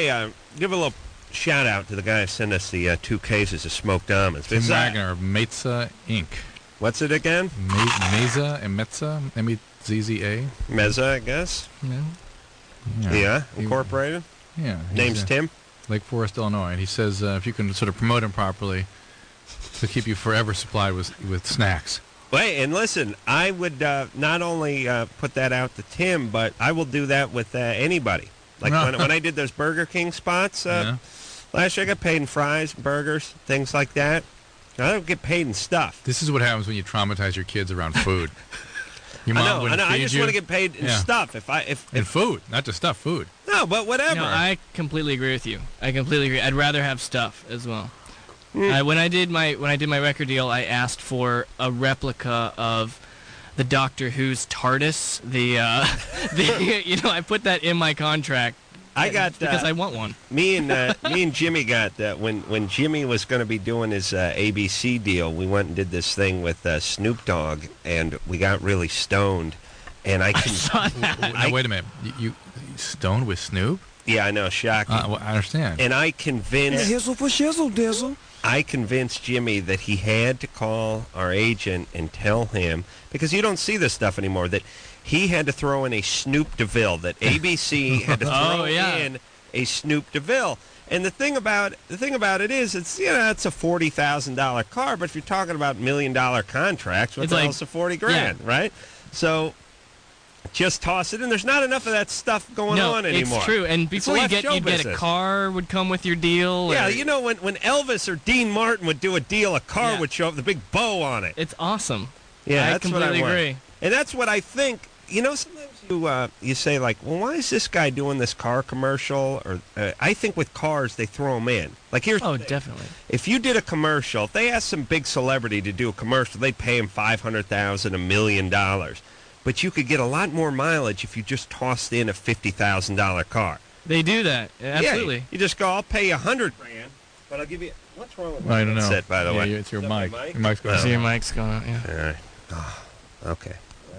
give a little shout out to the guy who sent us the 2 cases of smoked almonds. Tim Wagner of Meza Inc. What's it again? Meza and Metza, M-E-Z-Z-A. Meza, I guess. Yeah. Incorporated. Yeah. Name's Tim. Lake Forest, Illinois. And he says if you can sort of promote him properly, to keep you forever supplied with snacks. Wait, and listen, I would not only put that out to Tim, but I will do that with anybody. Like when I did those Burger King spots last year, I got paid in fries, burgers, things like that. I don't get paid in stuff. This is what happens when you traumatize your kids around food. Your mom I know. wouldn't feed I just you. want to get paid in stuff. In food, not just stuff, food. No, but whatever. I completely agree with you. I completely agree. I'd rather have stuff as well. When I did my record deal, I asked for a replica of the Doctor Who's TARDIS. I put that in my contract. I got because I want one. Me and Jimmy got that when Jimmy was going to be doing his ABC deal. We went and did this thing with Snoop Dogg, and we got really stoned. And I saw that. Now, wait a minute, you stoned with Snoop? Yeah, I know, shocking. Well, I understand. And I convinced Hizzle for shizzle dizzle. I convinced Jimmy that he had to call our agent and tell him, because you don't see this stuff anymore, that he had to throw in a Snoop DeVille, that ABC had to throw in a Snoop DeVille. And the thing about it is, it's it's a $40,000 car, but if you're talking about $1 million contracts, what the hell's a $40,000, right? So just toss it in. There's not enough of that stuff going on anymore. It's true. And before you'd get a car would come with your deal. Yeah, when Elvis or Dean Martin would do a deal, a car would show up with a big bow on it. It's awesome. Yeah, I completely agree. And that's what I think. Sometimes you say, like, well, why is this guy doing this car commercial? Or I think with cars, they throw them in. Like, here's the thing. Definitely. If you did a commercial, if they asked some big celebrity to do a commercial, they'd pay him $500,000, $1 million. But you could get a lot more mileage if you just tossed in a $50,000 car. They do that. Absolutely. Yeah, you just go, I'll pay you $100,000, but I'll give you. What's wrong with I don't know. Set, by the way? It's your mic. Your mic's going out. So your mic's going out, yeah. All right. Oh, okay.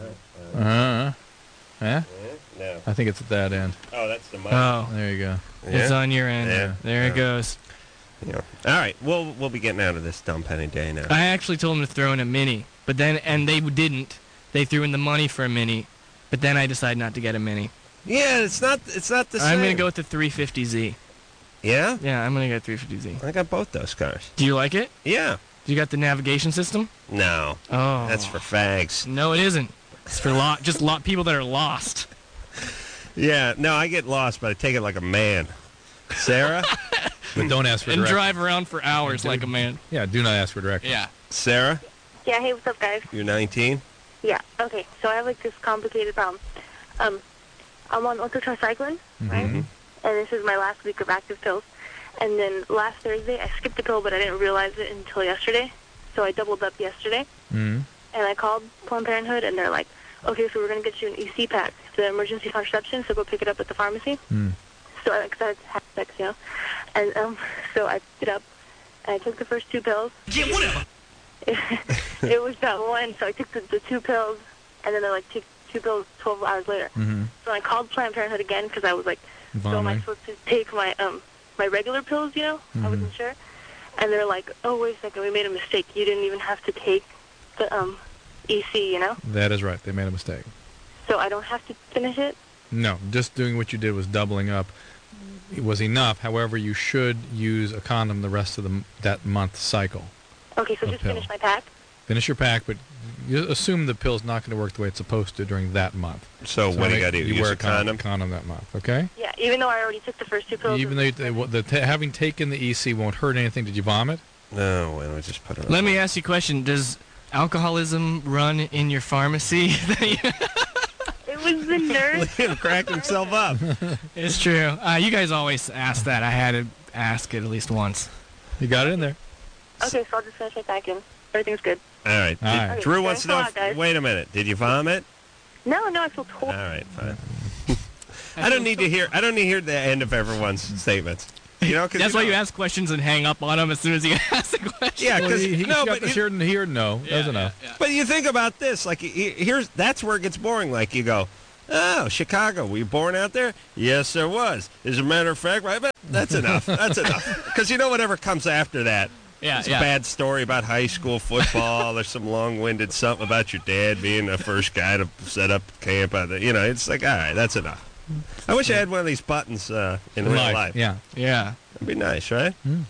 Yeah? No. I think it's at that end. Oh, that's the mic. Oh. There you go. It's on your end. Yeah. There it goes. Yeah. All right. We'll be getting out of this dumb penny day now. I actually told them to throw in a Mini, but then, and they didn't. They threw in the money for a Mini, but then I decided not to get a Mini. Yeah, it's not the same. I'm going to go with the 350Z. Yeah? Yeah, I'm going to get 350Z. I got both those cars. Do you like it? Yeah. You got the navigation system? No. Oh. That's for fags. No, it isn't. It's for people that are lost. Yeah, no, I get lost, but I take it like a man. Sarah? But don't ask for directions. And directions. drive around for hours like a man. Yeah, do not ask for directions. Yeah. Sarah? Yeah, hey, what's up, guys? You're 19? Yeah, okay, so I have, like, this complicated problem. I'm on ultracycline, right? And this is my last week of active pills. And then last Thursday, I skipped the pill, but I didn't realize it until yesterday. So I doubled up yesterday. And I called Planned Parenthood, and they're like, okay, so we're going to get you an EC pack, the emergency contraception, so go pick it up at the pharmacy. So I had sex, And so I picked it up, and I took the first 2 pills. Yeah, whatever. It was that one, so I took the 2 pills, and then they're like, take 2 pills 12 hours later. So I called Planned Parenthood again, because I was like, so am I supposed to take my my regular pills, I wasn't sure. And they're like, oh, wait a second, we made a mistake. You didn't even have to take the EC, That is right. They made a mistake. So I don't have to finish it? No, just doing what you did was doubling up. It was enough. However, you should use a condom the rest of that month cycle. Okay, so just finish my pack? Finish your pack, but you assume the pill's not going to work the way it's supposed to during that month. So what do you got to do? You Use wear a condom? Condom that month, okay? Yeah, even though I already took the first 2 pills. Even though having taken the EC won't hurt anything. Did you vomit? No, why don't we just put it on? Let me ask you a question. Does alcoholism run in your pharmacy? It was the nurse. He cracked himself up. It's true. You guys always ask that. I had to ask it at least once. You got it in there. Okay, so I'll just finish my pack in. Everything's good. All right. Okay, Drew wants to know. guys. Wait a minute. Did you vomit? No, I feel totally. All right, fine. I don't need to hear the end of everyone's statements. That's why you ask questions and hang up on them as soon as you ask the question. Yeah, because he got the here and no. That was enough. Yeah. But you think about this, like that's where it gets boring. Like you go, oh, Chicago, were you born out there? Yes, there was. As a matter of fact, right. That's enough. That's enough. Because you know whatever comes after that. Yeah, It's a bad story about high school football. There's some long-winded something about your dad being the first guy to set up camp. It's like, all right, that's enough. I wish I had one of these buttons in real life. Yeah. That'd be nice, right?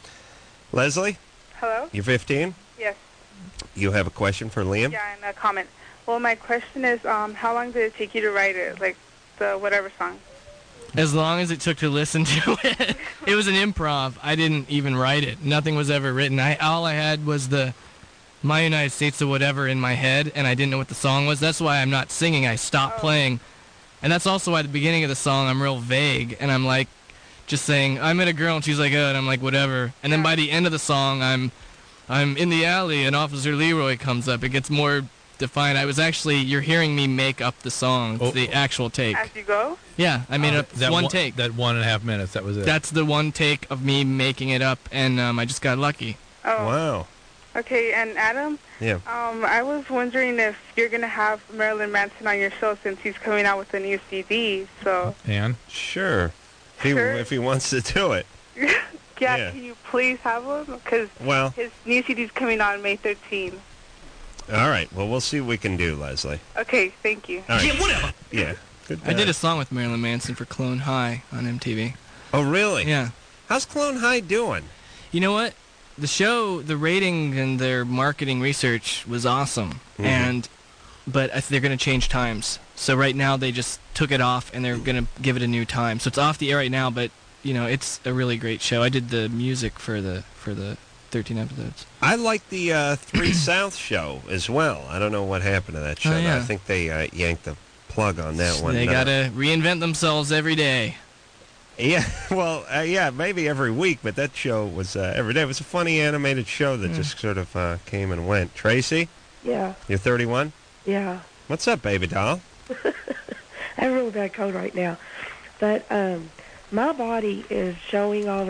Leslie, Hello? you're 15? Yes. You have a question for Liam? Yeah, and a comment. Well, my question is, how long did it take you to write it? Like, the whatever song? As long as it took to listen to it. It was an improv. I didn't even write it. Nothing was ever written. All I had was the My United States of whatever in my head, and I didn't know what the song was. That's why I'm not singing. I stopped playing. And that's also why at the beginning of the song I'm real vague, and I'm like just saying, I met a girl, and she's like, oh, and I'm like, whatever. And then by the end of the song, I'm in the alley, and Officer Leroy comes up. It gets more defined. You're hearing me make up the song. It's the actual take. As you go? Yeah, I made up one take. That 1.5 minutes, that was it. That's the one take of me making it up, and I just got lucky. Oh. Wow. Okay, and Adam? Yeah. I was wondering if you're going to have Marilyn Manson on your show since he's coming out with a new CD, so... And? Sure. Sure. If he wants to do it. Yeah, can you please have him? Because his new CD's coming on May 13th. All right. Well, we'll see what we can do, Leslie. Okay, thank you. All right. Yeah, whatever. Yeah. Good. I did a song with Marilyn Manson for Clone High on MTV. Oh, really? Yeah. How's Clone High doing? You know what? The show, the rating and their marketing research was awesome, but they're going to change times. So right now they just took it off, and they're going to give it a new time. So it's off the air right now, but it's a really great show. I did the music for the 13 episodes. I like the 3 South show as well. I don't know what happened to that show. Oh, yeah. I think they yanked the plug on that one. They got to reinvent themselves every day. Yeah, well, maybe every week, but that show was every day. It was a funny animated show that just sort of came and went. Tracy? Yeah. You're 31? Yeah. What's up, baby doll? I have a really bad cold right now. But my body is showing all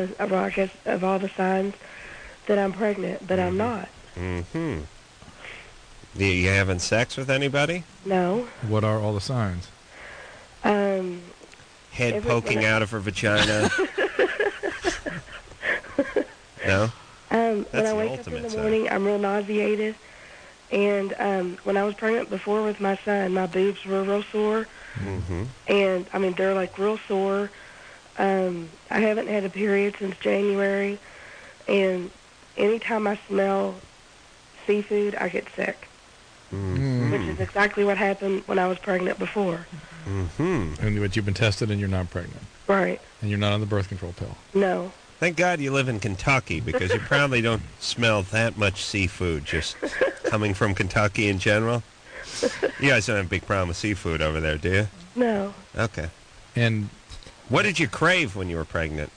the signs that I'm pregnant, but I'm not. Mm-hmm. You having sex with anybody? No. What are all the signs? Head poking out of her vagina. No? When I wake up in the morning, I'm real nauseated. And when I was pregnant before with my son, my boobs were real sore. Mm-hmm. And, they're like real sore. I haven't had a period since January. And anytime I smell seafood, I get sick. Mm-hmm. Which is exactly what happened when I was pregnant before. Mm-hmm. But you've been tested and you're not pregnant. Right. And you're not on the birth control pill. No. Thank God you live in Kentucky, because you probably don't smell that much seafood just coming from Kentucky in general. You guys don't have a big problem with seafood over there, do you? No. Okay. And what did you crave when you were pregnant?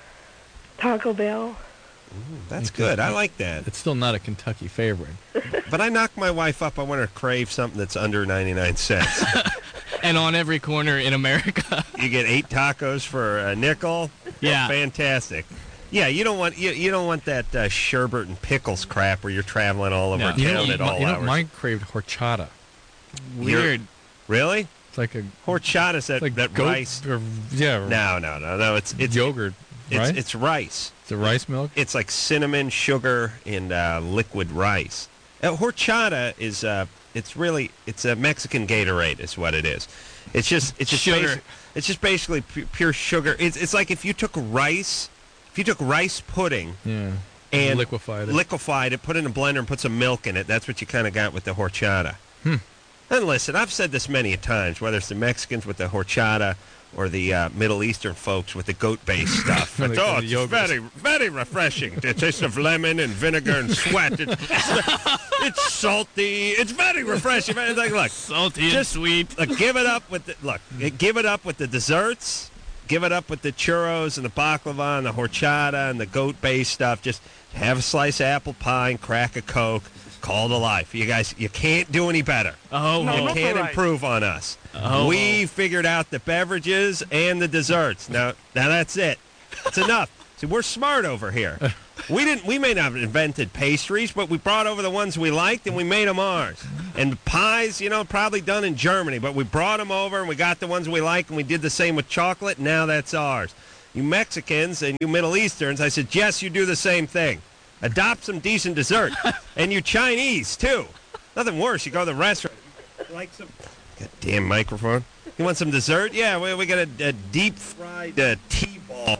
Taco Bell. That's good. I like that. It's still not a Kentucky favorite. But I knock my wife up. I want her to crave something that's under 99 cents. And on every corner in America. You get 8 tacos for a nickel. Yeah. Fantastic. Yeah, you don't want that sherbet and pickles crap where you're traveling all over town at all hours. Mine craved horchata. Weird. Really? It's like a horchata's that goat, rice. Yeah. No. It's yogurt. Right? It's rice. It's a rice milk. It's like cinnamon, sugar, and liquid rice. Horchata is it's a Mexican Gatorade is what it is. It's just sugar. It's just basically pure sugar. It's like if you took rice pudding and liquefied it, put it in a blender and put some milk in it. That's what you kind of got with the horchata. And listen, I've said this many a times, whether it's the Mexicans with the horchata or the Middle Eastern folks with the goat-based stuff. It's very, very refreshing. The taste of lemon and vinegar and sweat. It's salty. It's very refreshing. It's like, look, salty and sweet. Give it up with the desserts. Give it up with the churros and the baklava and the horchata and the goat-based stuff. Just have a slice of apple pie and crack a Coke. Call to life. You guys, you can't do any better. Oh, you can't improve on us. We figured out the beverages and the desserts. Now that's it. It's enough. See, we're smart over here. We may not have invented pastries, but we brought over the ones we liked and we made them ours. And the pies, probably done in Germany, but we brought them over and we got the ones we like and we did the same with chocolate. Now that's ours. you Mexicans and you Middle Easterns, I suggest you do the same thing. Adopt some decent dessert. And you Chinese, too. Nothing worse. You go to the restaurant. Like some... Goddamn microphone. You want some dessert? Yeah, we got a deep-fried T-ball.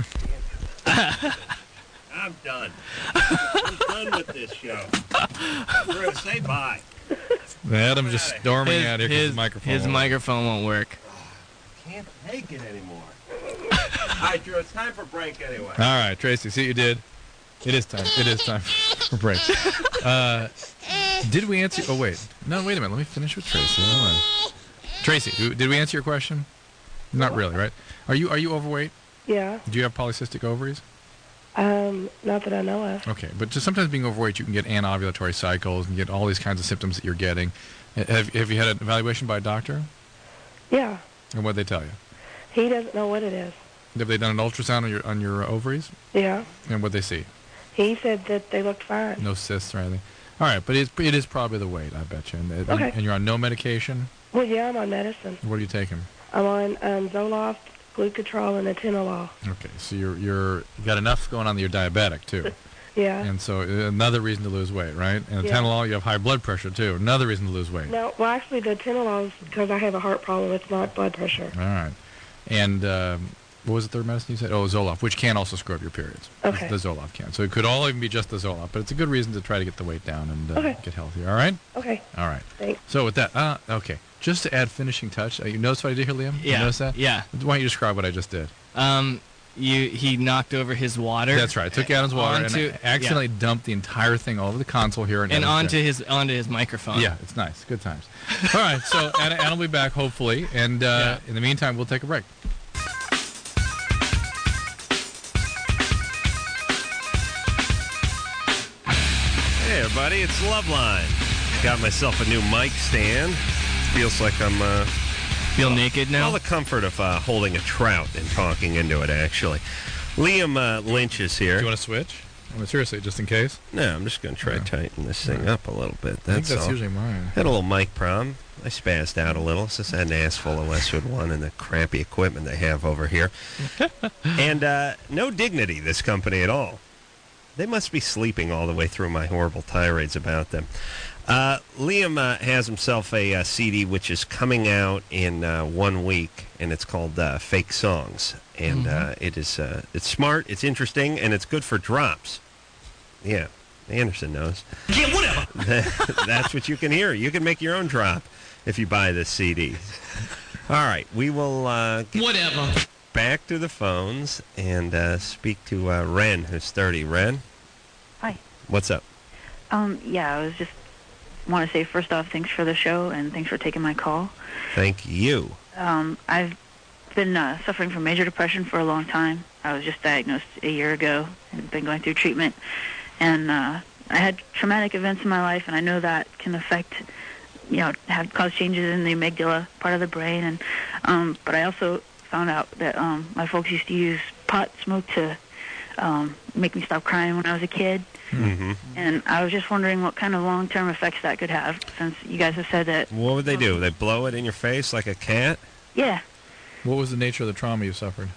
I'm done. I'm done with this show. Drew, say bye. Adam's just storming out here because his microphone His microphone won't work. Can't take it anymore. All right, Drew, it's time for break anyway. All right, Tracy, see what you did? It is time. It is time for break. Did we answer... Oh, wait. No, wait a minute. Let me finish with Tracy. Hold on. Tracy, did we answer your question? Not really, right? Are you overweight? Yeah. Do you have polycystic ovaries? Not that I know of. Okay, but just sometimes being overweight, you can get anovulatory cycles and get all these kinds of symptoms that you're getting. Have you had an evaluation by a doctor? Yeah. And what did they tell you? He doesn't know what it is. Have they done an ultrasound on your ovaries? Yeah. And what they see? He said that they looked fine. No cysts or anything. All right, but it is probably the weight, I bet you. Okay. And you're on no medication? Well, yeah, I'm on medicine. What are you taking? I'm on Zoloft, glucotrol, and atenolol. Okay, so you got enough going on that you're diabetic, too. Yeah. And so another reason to lose weight, right? And Yeah. atenolol, you have high blood pressure, too. Another reason to lose weight. No, well, actually, the atenolol is because I have a heart problem. It's not blood pressure. All right. And what was the third medicine you said? Oh, Zoloft, which can also screw up your periods. Okay. The Zoloft can. So it could all even be just the Zoloft, but it's a good reason to try to get the weight down and get healthier. All right? Okay. All right. Thanks. So with that, okay. Just to add finishing touch, you notice what I did here, Liam? Yeah. You notice that? Yeah. Why don't you describe what I just did? He knocked over his water. That's right. Took Adam's water and accidentally dumped the entire thing all over the console here. And onto his microphone. Yeah, it's nice. Good times. All right, so Adam will be back, hopefully. And in the meantime, we'll take a break. Hey, everybody, it's Loveline. Got myself a new mic stand. Feels like I'm... Feel naked now? All the comfort of holding a trout and talking into it, actually. Liam Lynch is here. Do you want to switch? I mean, seriously, just in case? No, I'm just going to try to tighten this thing up a little bit. I think that's all. usually mine. Had a little mic problem. I spazzed out a little. Since I had an ass full of Westwood One and the crappy equipment they have over here. And no dignity, this company at all. They must be sleeping all the way through my horrible tirades about them. Liam has himself a CD which is coming out in 1 week, and it's called Fake Songs. And it's smart, it's interesting, and it's good for drops. Yeah, Anderson knows. Yeah, whatever. That's what you can hear. You can make your own drop if you buy this CD. All right, we will get back to the phones and speak to Ren, who's 30. Ren? Hi. What's up? Yeah, I was just want to say first off, thanks for the show and thanks for taking my call. Thank you. I've been suffering from major depression for a long time. I was just diagnosed a year ago and been going through treatment. And I had traumatic events in my life, and I know that can affect, cause changes in the amygdala part of the brain. And but I also found out that my folks used to use pot smoke to make me stop crying when I was a kid. Mm-hmm. And I was just wondering what kind of long-term effects that could have, since you guys have said that... What would they do? They blow it in your face like a cat? Yeah. What was the nature of the trauma you suffered?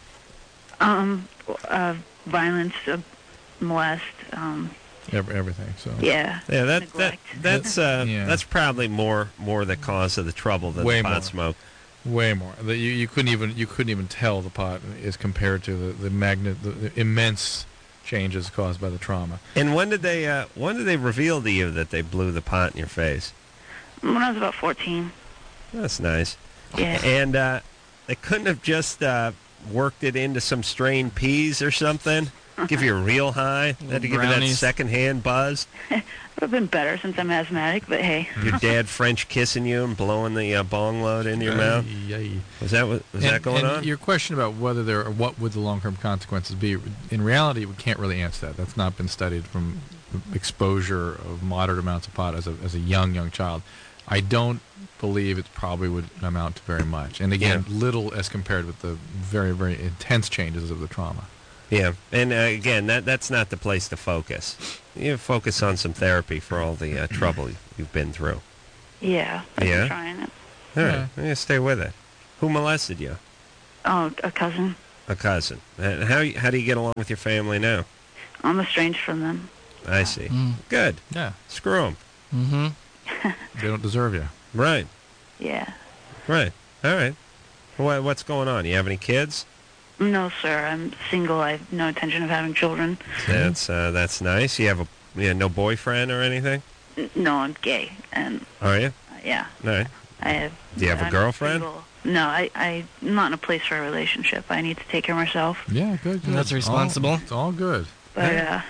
Violence, molest, everything. So yeah. Yeah, that's probably more the cause of the trouble than the pot smoke. Way more. You couldn't even tell the pot as compared to the immense changes caused by the trauma. And when did they reveal to you that they blew the pot in your face? When I was about 14. That's nice. Yeah. And they couldn't have just worked it into some strained peas or something? Give you a real high? They had to give you that secondhand buzz? It would have been better since I'm asthmatic, but hey. Your dad French kissing you and blowing the bong load into your mouth? Was that going on? Your question about what would the long-term consequences be, in reality, we can't really answer that. That's not been studied from exposure of moderate amounts of pot as a young child. I don't believe it probably would amount to very much. And again, little as compared with the very, very intense changes of the trauma. Yeah, and again, that's not the place to focus. You focus on some therapy for all the trouble you've been through. Yeah, I've been trying it. All right, stay with it. Who molested you? Oh, a cousin. A cousin. And how do you get along with your family now? I'm estranged from them. I see. Mm. Good. Yeah. Screw them. Mm-hmm. They don't deserve you. Right. Yeah. Right. All right. What's going on? You have any kids? No, sir. I'm single. I have no intention of having children. That's nice. You have no boyfriend or anything? No, I'm gay, and Are you? yeah, All right. I have. Do you have a I'm girlfriend? single. No, I'm not in a place for a relationship. I need to take care of myself. Yeah, good. That's responsible. It's all good. But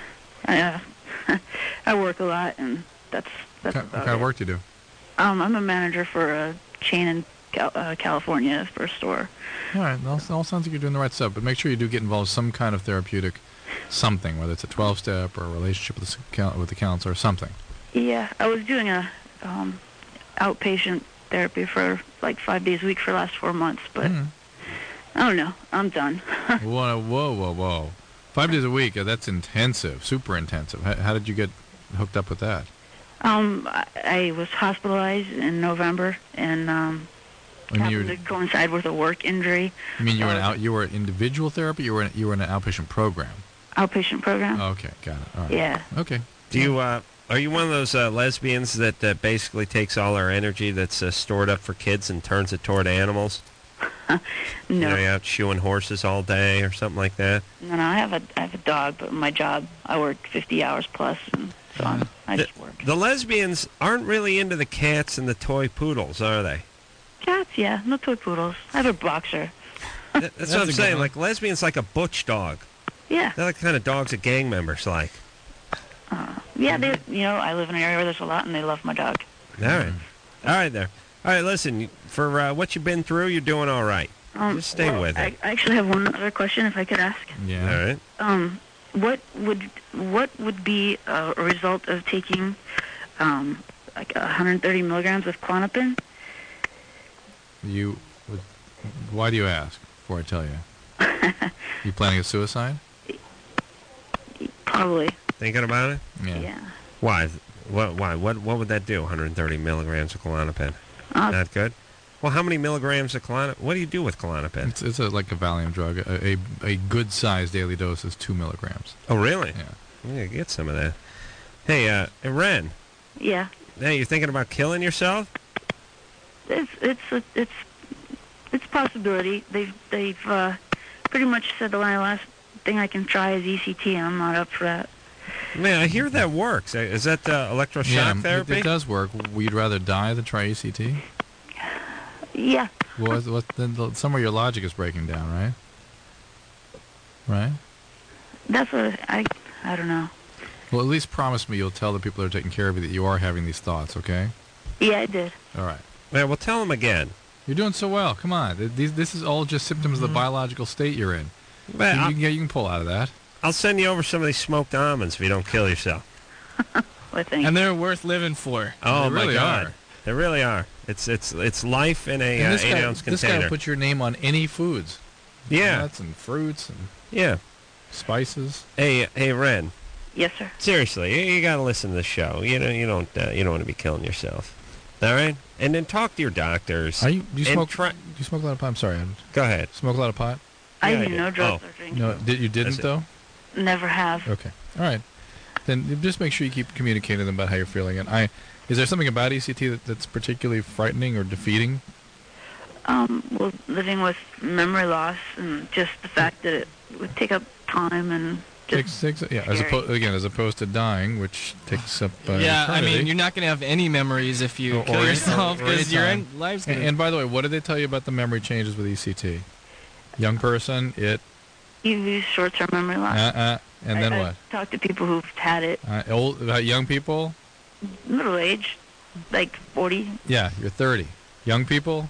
I work a lot, and that's What about kind of it. work do you do? I'm a manager for a chain in California for a store. All right. All sounds like you're doing the right stuff, but make sure you do get involved in some kind of therapeutic something, whether it's a 12-step or a relationship with the counselor or something. Yeah, I was doing a outpatient therapy for like 5 days a week for the last 4 months, but I don't know. I'm done. Whoa. 5 days a week, that's intensive, super intensive. How did you get hooked up with that? I was hospitalized in November, and happened to coincide with a work injury. You mean you were individual therapy? You were in an outpatient program? Outpatient program. Oh, okay, got it. All right. Yeah. Okay. Do you are you one of those lesbians that basically takes all our energy that's stored up for kids and turns it toward animals? No. You're out shoeing horses all day or something like that? No, I have a dog, but my job, I work 50 hours plus, and so I just work. The lesbians aren't really into the cats and the toy poodles, are they? Cats, yeah, no toy poodles. I have a boxer. That's what I'm a good saying. one. Like, lesbians like a butch dog. Yeah. They're like the kind of dogs that gang members like. Yeah, I live in an area where there's a lot, and they love my dog. All right. All right there. All right, listen, for what you've been through, you're doing all right. Just stay with it. I actually have one other question, if I could ask. Yeah. All right. What would be a result of taking like 130 milligrams of Klonopin? Why do you ask? Before I tell you, you planning a suicide? Probably. Thinking about it? Yeah. Why? Why? What would that do? 130 milligrams of Klonopin. Not good. Well, how many milligrams of Klonopin? What do you do with Klonopin? It's like a Valium drug. A good-sized daily dose is 2 milligrams. Oh, really? Yeah. Yeah, get some of that. Hey, Ren. Yeah. Hey, you thinking about killing yourself? It's a possibility. They've pretty much said the last thing I can try is ECT, and I'm not up for that. Man, I hear that works. Is that electroshock therapy? It does work. You'd rather die than try ECT? Yeah. Well, then some of your logic is breaking down, right? Right? That's what I don't know. Well, at least promise me you'll tell the people that are taking care of you that you are having these thoughts, okay? Yeah, I did. All right. Yeah, well, tell them again. You're doing so well. Come on. This is all just symptoms of the biological state you're in. Man, you can pull out of that. I'll send you over some of these smoked almonds if you don't kill yourself. Well, thanks. And they're worth living for. Oh, They really my God. are. They really are. It's life in a And 8-ounce this container. guy will put your name on any foods. Yeah. Nuts and fruits and Yeah. spices. Hey, Ren. Yes, sir. Seriously, you got to listen to the show. You don't want to be killing yourself. All right? And then talk to your doctors. Do you and smoke a lot of pot? I'm sorry. Go ahead. Smoke a lot of pot? I Yeah, do I no did. drugs Oh. or drinking. No, you didn't That's it. though? Never have. Okay. All right. Then just make sure you keep communicating to them about how you're feeling. And is there something about ECT that's particularly frightening or defeating? Well, living with memory loss and just the fact that it would take up time and just As opposed to dying, which takes up Yeah, I eternity. mean, you're not going to have any memories if you Or kill any- yourself or because your anytime. life's And, going and by the way, what did they tell you about the memory changes with ECT? Young person, you lose short-term memory loss. and then I what? talked to people who've had it Young people? middle age, like 40. Yeah, you're 30. Young people?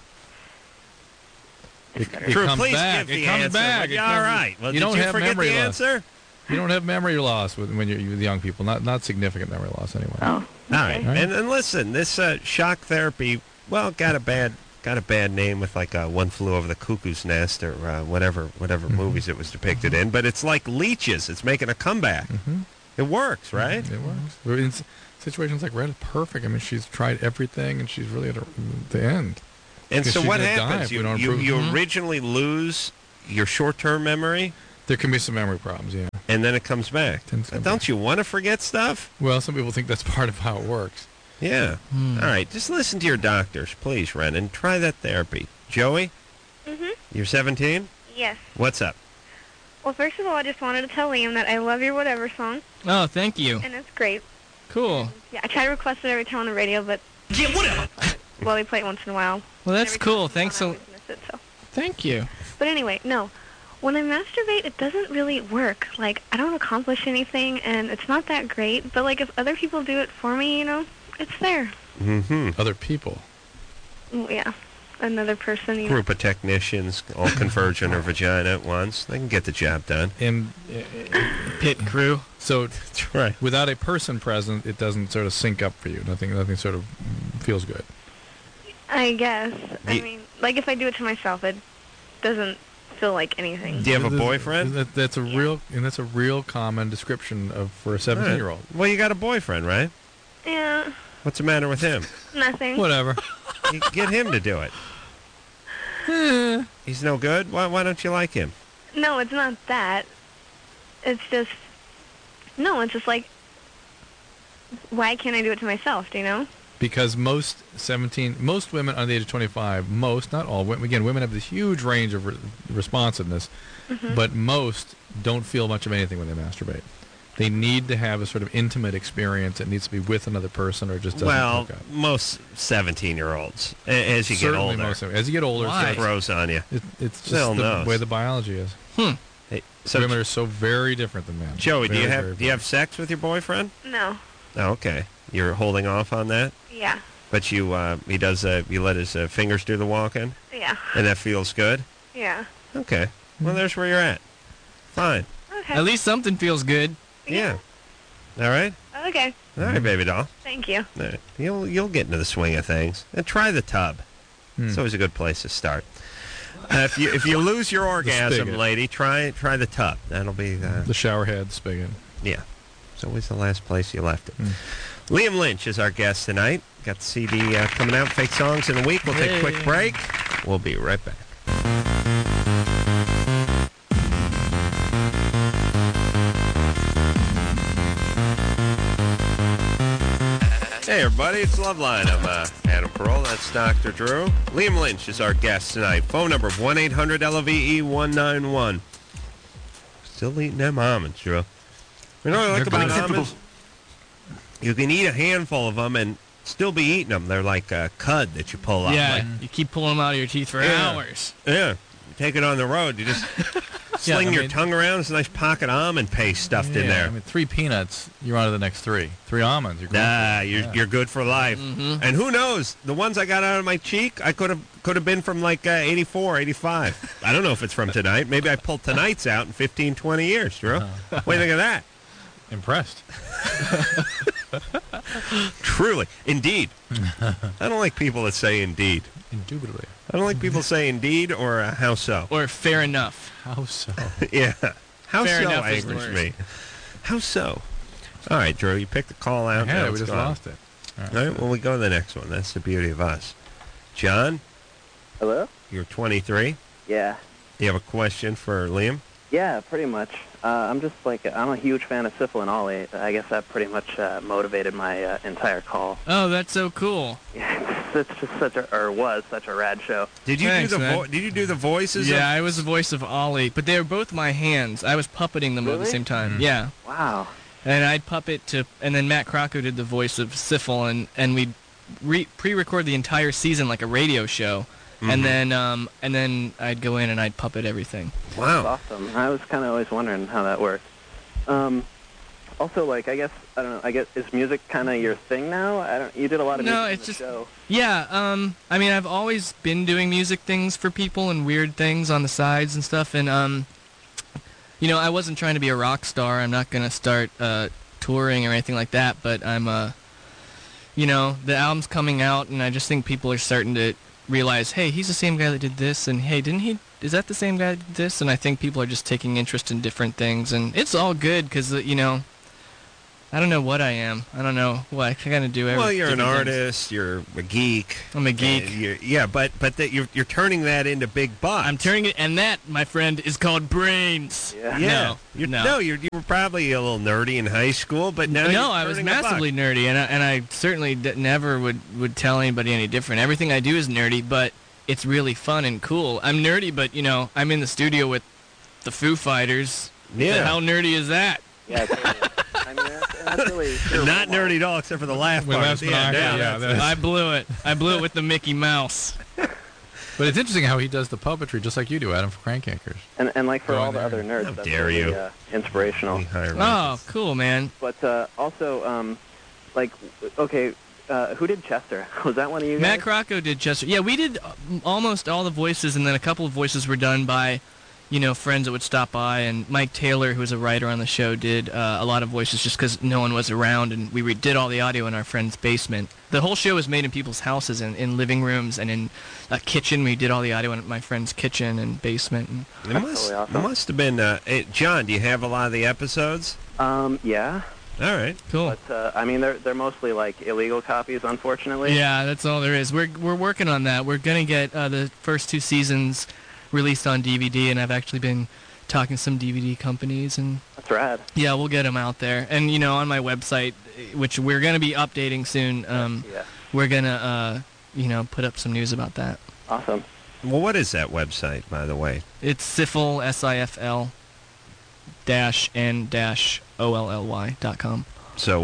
It Drew, comes please back. give the It comes answer. back. Well, It all comes- right. Well, you did don't you have forget memory the loss. answer? You don't have memory loss when you're with young people. Not significant memory loss anyway. Oh. All right. All right. And listen, this shock therapy, well, got a bad name with like One Flew Over the Cuckoo's Nest or whatever movies it was depicted in. But it's like leeches. It's making a comeback. It works, right? It works. In situations like Red, it's perfect. I mean, she's tried everything, and she's really at the end. And Because so she's what gonna die happens? if we don't improve. You originally lose your short-term memory? There can be some memory problems, yeah. And then it comes back. Don't you want to forget stuff? Well, some people think that's part of how it works. Yeah. All right, just listen to your doctors, please, Renan. Try that therapy. Joey? Mhm. You're 17? Yes. What's up? Well, first of all, I just wanted to tell Liam that I love your Whatever song. Oh, thank you. And it's great. Cool. Yeah, I try to request it every time on the radio, but... Yeah, whatever. Well, we play it once in a while. Well, that's cool. Thanks so... so... Thank you. But anyway, no. When I masturbate, it doesn't really work. Like, I don't accomplish anything, and it's not that great. But, like, if other people do it for me, you know, it's there. Mm-hmm. Other people? Yeah. Another person, you know. Group of technicians all converge on her vagina at once. They can get the job done. And pit crew. So that's right. Without a person present, it doesn't sort of sync up for you. Nothing sort of feels good. I guess. I mean, like, if I do it to myself, it doesn't feel like anything. Do you have a boyfriend? That's a real common description for a 17-year-old. Well, you got a boyfriend, right? Yeah. What's the matter with him? Nothing. Whatever. You get him to do it. He's no good? Why don't you like him? No, it's not that. It's just... No, it's just like... Why can't I do it to myself, do you know? Because most women under the age of 25, not all, again, women have this huge range of responsiveness, but most don't feel much of anything when they masturbate. They need to have a sort of intimate experience. It needs to be with another person, or it just doesn't work out. Most 17-year-olds, as you get older. As you get older, it grows on you. It's just the way the biology is. Hey, so women are so very different than men. Joey, do you have sex with your boyfriend? No. Oh, okay. You're holding off on that? Yeah. But you you let his fingers do the walking? Yeah. And that feels good? Yeah. Okay. Well, there's where you're at. Fine. Okay. At least something feels good. Yeah. All right? Okay. All right, baby doll. Thank you. All right. You'll get into the swing of things. And try the tub. It's always a good place to start. If you lose your orgasm, lady, try the tub. That'll be the shower head, the spigot. Yeah. It's always the last place you left it. Liam Lynch is our guest tonight. Got the CD coming out, Fake Songs in a Week. We'll take a quick break. We'll be right back. Hey, everybody, it's Loveline. I'm Adam Carolla. That's Dr. Drew. Liam Lynch is our guest tonight. Phone number 1-800-LOVE-191. Still eating them almonds, Drew. You know what I like about almonds? You can eat a handful of them and still be eating them. They're like a cud that you pull out. Yeah, you keep pulling them out of your teeth for hours. Yeah. You take it on the road. You just sling your tongue around. It's a nice pocket almond paste stuffed in there. I mean, 3 peanuts, you're on to the next 3. 3 almonds, you're good for life. And who knows? The ones I got out of my cheek, I could have been from like 84, 85. I don't know if it's from tonight. Maybe I pulled tonight's out in 15, 20 years, Drew. What do you think of that? Impressed. Truly. Indeed. I don't like people that say indeed. Indubitably. I don't like people say indeed or how so. Or fair enough. How so? Yeah. How fair so enough angers me. How so? All right, Drew, you picked the call out. Yeah, we just lost it. All right, well, we go to the next one. That's the beauty of us. John? Hello? You're 23? Yeah. You have a question for Liam? Yeah, pretty much. I'm just like, I'm a huge fan of Syphil and Ollie. I guess that pretty much motivated my entire call. Oh, that's so cool. Yeah, it's just was such a rad show. Did you did you do the voices? Yeah, I was the voice of Ollie, but they were both my hands. I was puppeting them at the same time. Yeah. Wow. And I'd puppet and then Matt Crocco did the voice of Syphil, and we'd pre-record the entire season like a radio show. And then I'd go in and I'd puppet everything. Wow. That's awesome. I was kind of always wondering how that worked. Also, like, I guess is music kind of your thing now? You did a lot of music in the show. Yeah, I mean, I've always been doing music things for people and weird things on the sides and stuff, and I wasn't trying to be a rock star. I'm not going to start touring or anything like that, but I'm the album's coming out, and I just think people are starting to realize, hey, he's the same guy that did this, and hey, is that the same guy that did this? And I think people are just taking interest in different things, and it's all good because, I don't know what I am. I don't know what I kind of do. Well, you're an artist. You're a geek. I'm a geek. But that you're turning that into big bucks. I'm turning it, and that, my friend, is called brains. Yeah. No. You were probably a little nerdy in high school, but now I was massively nerdy, and I certainly never would tell anybody any different. Everything I do is nerdy, but it's really fun and cool. I'm nerdy, but I'm in the studio with the Foo Fighters. Yeah. How nerdy is that? Yeah, totally. I mean, that's really true. Not nerdy at all, except for the laugh part. I blew it. I blew it with the Mickey Mouse. But it's interesting how he does the puppetry, just like you do, Adam, for Crank Yankers. And like for all the other nerds, that's really inspirational. Oh, cool, man. But also, who did Chester? Was that one of you guys? Matt Crocco did Chester. Yeah, we did almost all the voices, and then a couple of voices were done by friends that would stop by, and Mike Taylor, who was a writer on the show, did a lot of voices just because no one was around, and we did all the audio in our friend's basement. The whole show was made in people's houses, and in living rooms, and in a kitchen. We did all the audio in my friend's kitchen and basement. And it must have been... John, do you have a lot of the episodes? Yeah. All right, cool. But I mean, they're mostly like illegal copies, unfortunately. Yeah, that's all there is. We're working on that. We're gonna get the first 2 seasons released on DVD, and I've actually been talking to some DVD companies, and that's rad. Yeah, we'll get them out there, and on my website, which we're gonna be updating soon. We're gonna put up some news about that. Awesome. Well, what is that website, by the way? It's Sifl SIFL-N-OLLY.com. So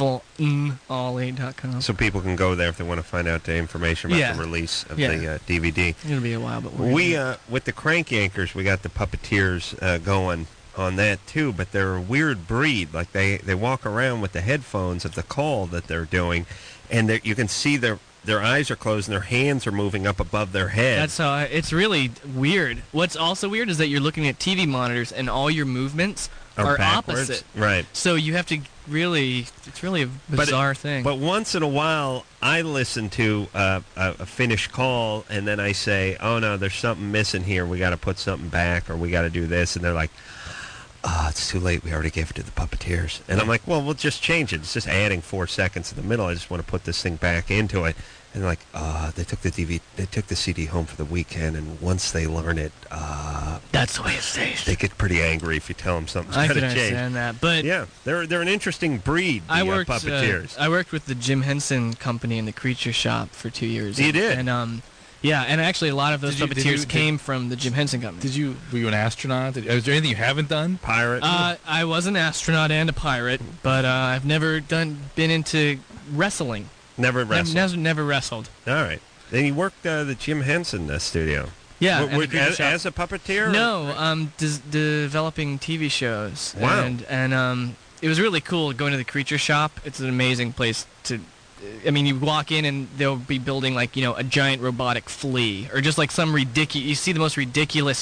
Sifl.com. So people can go there if they want to find out the information about the release of the DVD. It'll be a while, but we with the Crank Yankers, we got the puppeteers going on that too. But they're a weird breed. Like they walk around with the headphones of the call that they're doing, and you can see their eyes are closed and their hands are moving up above their head. That's how it's really weird. What's also weird is that you're looking at TV monitors and all your movements are opposite. Right. So you have to it's really a bizarre thing. But once in a while, I listen to a finished call, and then I say, oh, no, there's something missing here. We got to put something back, or we got to do this. And they're like, it's too late. We already gave it to the puppeteers. And I'm like, well, we'll just change it. It's just adding 4 seconds in the middle. I just want to put this thing back into it. And they're like, they took the CD home for the weekend, and once they learn it, that's the way it stays. They get pretty angry if you tell them something's got to change. I can understand that, but yeah, they're an interesting breed. Puppeteers. I worked with the Jim Henson Company in the Creature Shop for 2 years. You did, and and actually a lot of those puppeteers came from the Jim Henson Company. Were you an astronaut? Is there anything you haven't done? Pirate? I was an astronaut and a pirate, but I've never been into wrestling. Never wrestled. Never wrestled. All right. Then you worked the Jim Henson studio. Yeah, as a puppeteer? No, developing TV shows. Wow. And it was really cool going to the Creature Shop. It's an amazing place to... I mean, you walk in and they'll be building like, a giant robotic flea, or just like some ridiculous... You see the most ridiculous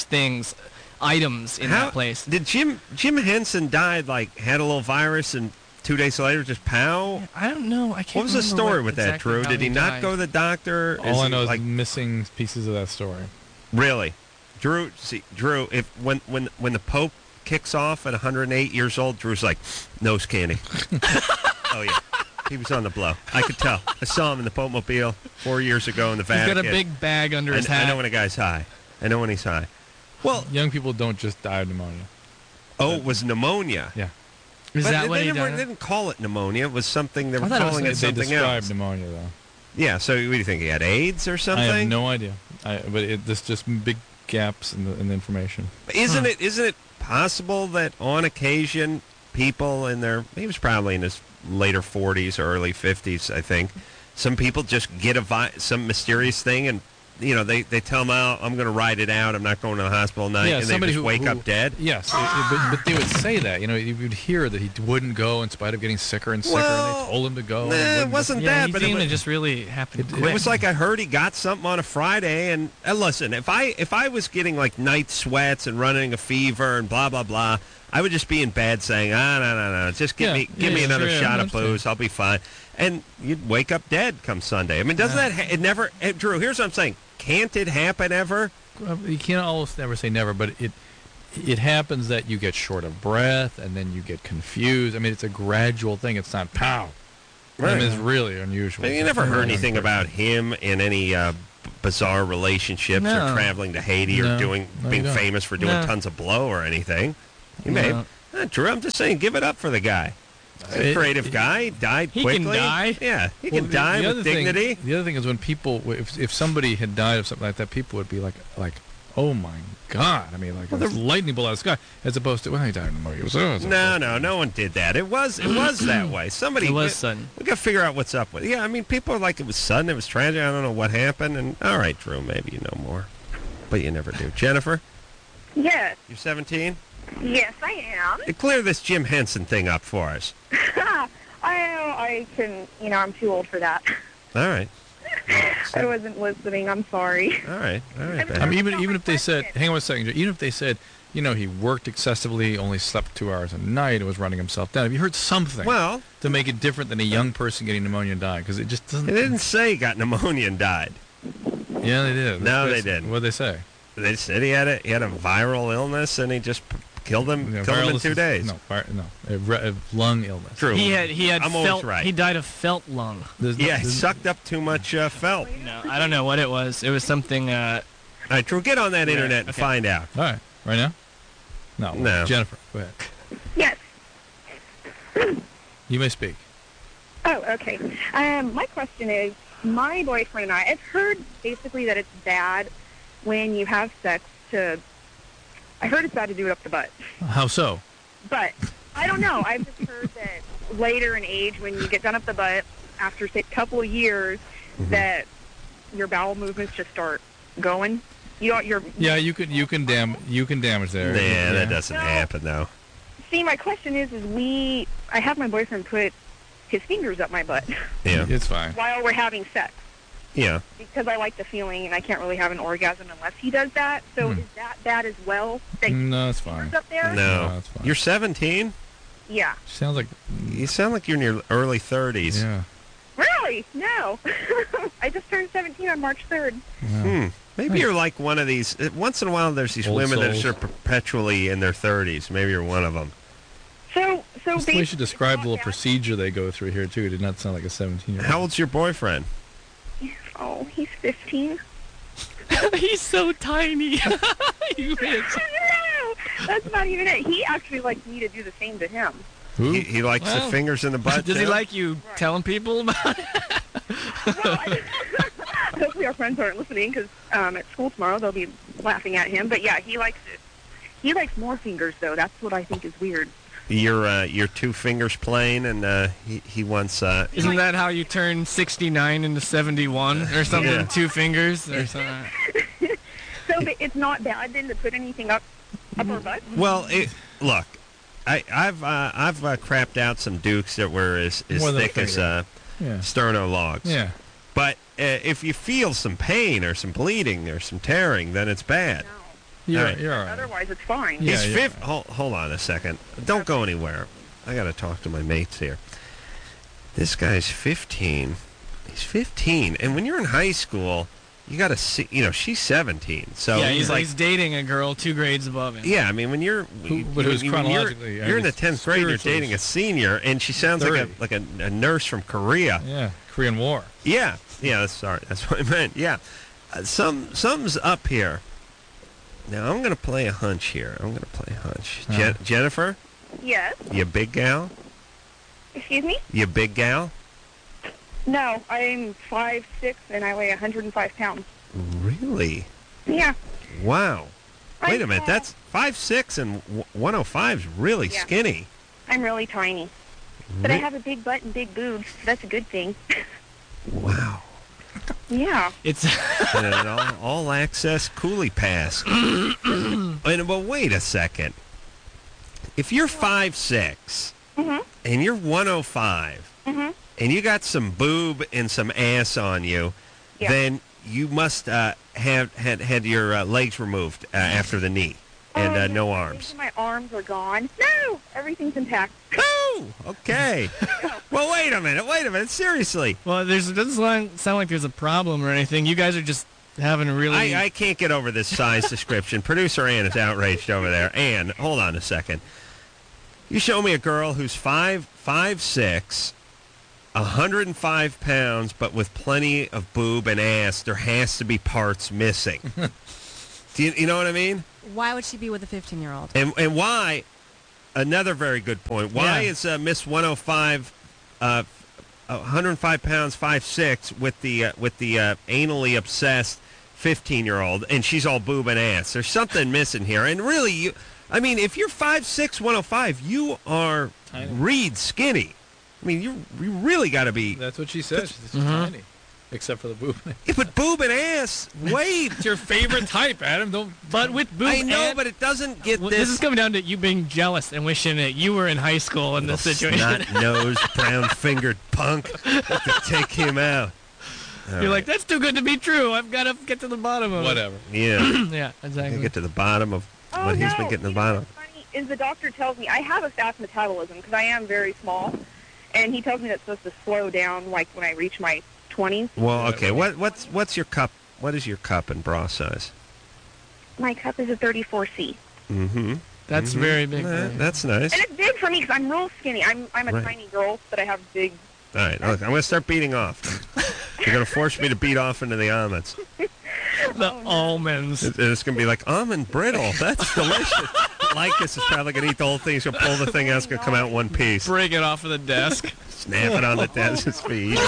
items in that place. Did Jim Henson died, had a little virus and 2 days later just pow? I don't know. I can't What was the story with that, Drew? Did he not go to the doctor? All I know is missing pieces of that story. Really? Drew, if when the Pope kicks off at 108 years old, Drew's like, nose candy. Oh, yeah. He was on the blow. I could tell. I saw him in the Pope Mobile 4 years ago in the Vatican. He's got a big bag under his hat. I know when a guy's high. I know when he's high. Well, young people don't just die of pneumonia. Oh, it was pneumonia. Yeah. Is that what they didn't call it pneumonia. It was something they were calling it something else. They described pneumonia, though. Yeah, so what do you think? He had AIDS or something? I have no idea. There's just big gaps in the information. Isn't it possible that on occasion people he was probably in his later 40s or early 50s, I think, some people just get some mysterious thing and they tell him, I'm going to ride it out. I'm not going to the hospital tonight, and they just wake up dead. Yes, but they would say that. You would hear that he wouldn't go in spite of getting sicker and sicker, and they told him to go. It wasn't that, but it just really happened quick. It was like I heard he got something on a Friday, and listen, if I was getting night sweats and running a fever and blah blah blah, I would just be in bed saying, no, just give me another shot of booze, I'll be fine. And you'd wake up dead come Sunday. I mean, doesn't that it never? Drew, here's what I'm saying. Can't it happen ever? You can't almost never say never, but it happens that you get short of breath and then you get confused. I mean, it's a gradual thing. It's not pow. Right. I mean, it's really unusual. But you never heard anything about him in any bizarre relationships or traveling to Haiti or being famous for doing tons of blow or anything. You may. Drew, I'm just saying, give it up for the guy. He's a creative guy. Died quickly. He can die. Yeah, he can die with dignity. The other thing is when people, if somebody had died of something like that, people would be like, oh my God! I mean, like a lightning bolt out of the sky, as opposed to, well, he died in pneumonia. No one did that. It was that way. Somebody. It was sudden. We got to figure out what's up with it. Yeah, I mean, people are like, it was sudden, it was tragic. I don't know what happened. And all right, Drew, maybe you know more, but you never do. Jennifer. Yes. You're 17. Yes, I am. Clear this Jim Henson thing up for us. I can, I'm too old for that. All right. I wasn't listening. I'm sorry. All right. I mean, even if they said, hang on a second, even if they said, he worked excessively, only slept 2 hours a night, and was running himself down. Have you heard something to make it different than a young person getting pneumonia and dying? Because it just doesn't. They didn't say he got pneumonia and died. Yeah, they did. No, they didn't. What did they say? They said he had a viral illness and he just killed him in 2 days. A lung illness. True. He had I'm felt. always right. He died of felt lung. He sucked up too much felt. No, I don't know what it was. It was something. All right, Drew, get on that internet and find out. All right, right now. No. Jennifer, go ahead. Yes. You may speak. Oh, okay. My question is, my boyfriend and I've heard basically that it's bad when you have sex I heard it's bad to do it up the butt. How so? But I don't know. I've just heard that later in age, when you get done up the butt, after say a couple of years, that your bowel movements just start going. You can damage there. Yeah, that doesn't happen though. See, my question is I have my boyfriend put his fingers up my butt. Yeah, it's fine. While we're having sex. Yeah. Because I like the feeling, and I can't really have an orgasm unless he does that. So is that bad as well? No, it's fine. Up there? No, it's fine. You're 17? Yeah. You sound like you're in your early 30s. Yeah. Really? No. I just turned 17 on March 3rd. Yeah. Maybe you're like one of these. Once in a while, there's these old women that souls. are perpetually in their 30s. Maybe you're one of them. So we should describe the little procedure they go through here too. It did not sound like a 17-year-old. How old's your boyfriend? Oh, he's 15. He's so tiny. You bitch. No, that's not even it. He actually likes me to do the same to him. He likes the fingers in the butt. Does he like you telling people about it? Hopefully our friends aren't listening, because at school tomorrow they'll be laughing at him. But yeah, he likes it. He likes more fingers, though. That's what I think is weird. You're 2 fingers plain, and he wants. Isn't that how you turn 69 into 71 or something? Yeah. 2 fingers or something. So it's not bad then to put anything up our butt? Well, look, I've crapped out some dukes that were as thick as sterno logs. Yeah. But if you feel some pain or some bleeding or some tearing, then it's bad. No. You're all right. Otherwise, it's fine. He's hold on a second. Don't go anywhere. I got to talk to my mates here. This guy's 15. He's 15, and when you're in high school, you got to see. She's 17. So yeah, he's dating a girl 2 grades above him. Yeah, I mean when you're chronologically, you're in the 10th grade, you're dating a senior, and she sounds like a nurse from Korea. Yeah, Korean War. Yeah. Sorry, that's what I meant. Yeah, something's up here. Now, I'm going to play a hunch here. Jennifer? Yes? You big gal? Excuse me? You big gal? No, I'm 5'6", and I weigh 105 pounds. Really? Yeah. Wow. Wait a minute. That's 5'6", and 105 is really skinny. I'm really tiny. But I have a big butt and big boobs, so that's a good thing. Wow. Yeah. It's an all-access coolie pass. But wait a second. If you're 5'6", and you're 105, and you got some boob and some ass on you, then you must have had your legs removed after the knee and no arms. My arms are gone. No, everything's intact. Oh, okay. Well, wait a minute. Seriously. Well, it doesn't sound like there's a problem or anything. You guys are just Having really... I can't get over this size description. Producer Ann is outraged over there. Ann, hold on a second. You show me a girl who's 5'6", 105 pounds, but with plenty of boob and ass. There has to be parts missing. Do you know what I mean? Why would she be with a 15-year-old? And why? Another very good point. Why is Miss 105, 105 pounds, 5'6", with the anally obsessed 15-year-old, and she's all boob and ass? There's something missing here. And really, if you're 5'6", 105, you are Reed skinny. I mean, you really got to be. That's what she said. She's tiny, except for the boob. Yeah, but boob and ass, wait. It's your favorite type, Adam. Don't. But with boob, I know, but it doesn't get this. This is coming down to you being jealous and wishing that you were in high school in this situation. Snot-nosed, brown-fingered punk. Have to take him out. You're like, that's too good to be true. I've got to get to the bottom of Whatever. it. Yeah. Yeah, exactly. Get to the bottom of what he's been getting to the bottom. What's funny is the doctor tells me I have a fast metabolism because I am very small, and he tells me that's supposed to slow down like when I reach my 20s. Well, okay. What's your cup? What is your cup and bra size? My cup is a 34C. Mm-hmm. That's very big. That's nice. And it's big for me because I'm real skinny. I'm a tiny girl, but I have big. All right, look, I'm going to start beating off. You're going to force me to beat off into the almonds. The almonds. It's going to be like almond brittle. That's delicious. Lycus is probably going to eat the whole thing. He's going to pull the thing out. It's going to come out in one piece. Break it off of the desk. Snap it on the desk's feet.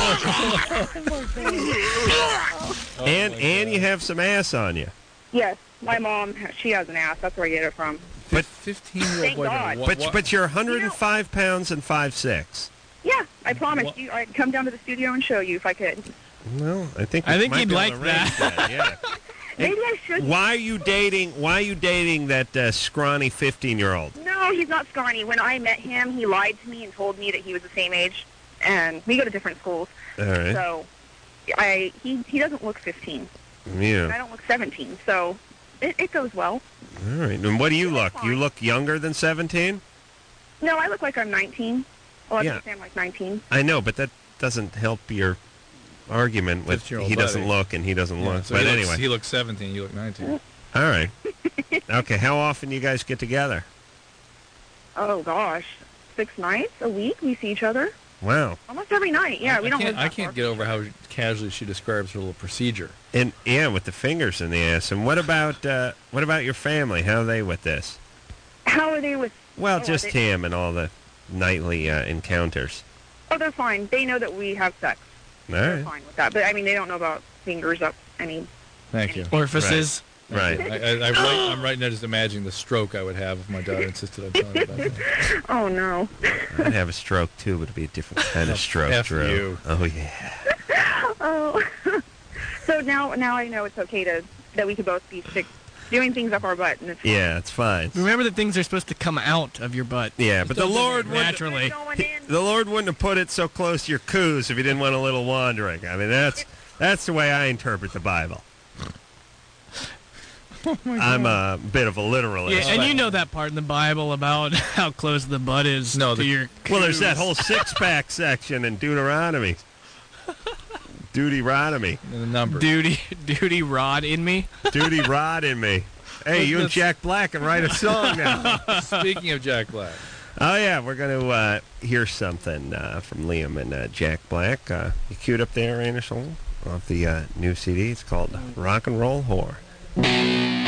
And you have some ass on you. Yes, my mom, she has an ass. That's where I get it from. But 15-year-old boyfriend. But you're 105 pounds and 5'6". Yeah, I promise you. I'd come down to the studio and show you if I could. Well, I think he'd like that. Yeah. Maybe I should. Why are you dating that scrawny 15-year-old? No, he's not scrawny. When I met him, he lied to me and told me that he was the same age, and we go to different schools. All right. So, he doesn't look 15. Yeah. And I don't look 17, so it goes well. All right. And what do you look? You look younger than 17? No, I look like I'm 19. Well, I Yeah. I'm like 19. I know, but that doesn't help your argument with 15-year-old he doesn't buddy. look and he doesn't look. So but he he looks 17. You look 19. All right. Okay. How often you guys get together? Oh gosh, 6 nights a week we see each other. Wow. Almost every night. Yeah, we don't live that I can't get over how casually she describes her little procedure. And yeah, with the fingers in the ass. And what about your family? How are they with this? How are they with? Well, just him and all the nightly encounters. Oh, they're fine. They know that we have sex. All They're right. fine with that. But I mean, they don't know about fingers up any. Thank you. Orifices. Right. I'm right now just imagining the stroke I would have if my daughter insisted on telling me about that. Oh no. I'd have a stroke too, but it'd be a different kind of stroke, F Drew. you. Oh yeah. Oh. So now I know it's okay that we could both be doing things up our butt. And it's fine. Yeah, it's fine. Remember that things are supposed to come out of your butt. Yeah, but the Lord naturally. The Lord wouldn't have put it so close to your coos if he didn't want a little wandering. I mean, that's the way I interpret the Bible. I'm a bit of a literalist. Yeah, and you know that part in the Bible about how close the butt is to your coos. Well, there's that whole six-pack section in Deuteronomy. Duty-rodomy. The number. Duty rod in me. Duty rod in me. Hey, you and Jack Black can write a song now. Speaking of Jack Black. Oh, yeah, we're going to hear something from Liam and Jack Black. You queued up there, Anderson, off the new CD. It's called Rock and Roll Whore.